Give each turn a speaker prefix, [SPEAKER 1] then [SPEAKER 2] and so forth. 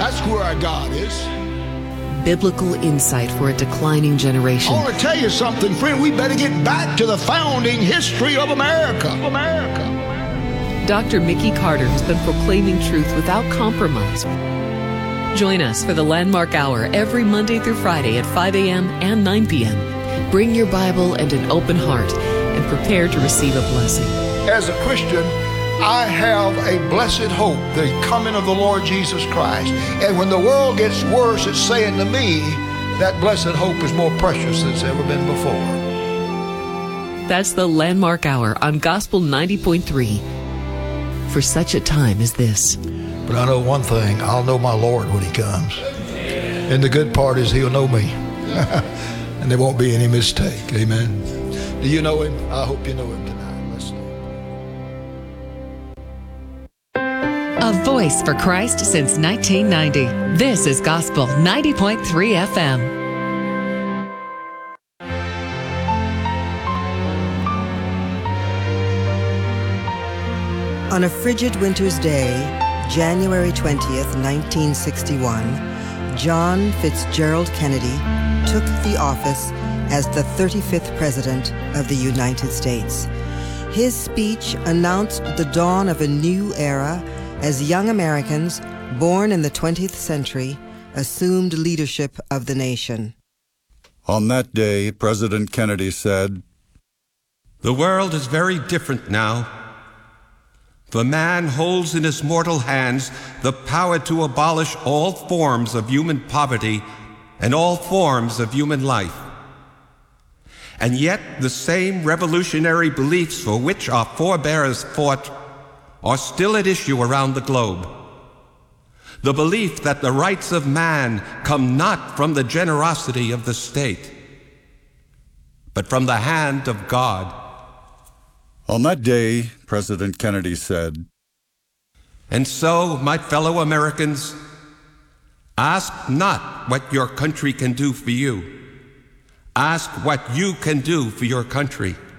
[SPEAKER 1] That's where our God is.
[SPEAKER 2] Biblical insight for a declining generation.
[SPEAKER 1] I want to tell you something, friend. We better get back to the founding history of America.
[SPEAKER 2] Dr. Mickey Carter has been proclaiming truth without compromise. Join us for the Landmark Hour every Monday through Friday at 5 a.m. and 9 p.m. Bring your Bible and an open heart and prepare to receive a blessing.
[SPEAKER 1] As a Christian, I have a blessed hope, the coming of the Lord Jesus Christ. And when the world gets worse, it's saying to me that blessed hope is more precious than it's ever been before.
[SPEAKER 2] That's the Landmark Hour on Gospel 90.3. For such a time as this.
[SPEAKER 1] But I know one thing, I'll know my Lord when he comes. And the good part is he'll know me. And there won't be any mistake. Amen. Do you know him? I hope you know him tonight. Let's sing.
[SPEAKER 2] A voice for Christ since 1990. This is Gospel 90.3 FM.
[SPEAKER 3] On a frigid winter's day, January 20th, 1961, John Fitzgerald Kennedy took the office as the 35th President of the United States. His speech announced the dawn of a new era as young Americans, born in the 20th century, assumed leadership of the nation.
[SPEAKER 4] On that day, President Kennedy said,
[SPEAKER 5] "The world is very different now. The man holds in his mortal hands the power to abolish all forms of human poverty and all forms of human life. And yet the same revolutionary beliefs for which our forebears fought are still at issue around the globe. The belief that the rights of man come not from the generosity of the state, but from the hand of God."
[SPEAKER 4] On that day, President Kennedy said,
[SPEAKER 5] "And so, my fellow Americans, ask not what your country can do for you. Ask what you can do for your country.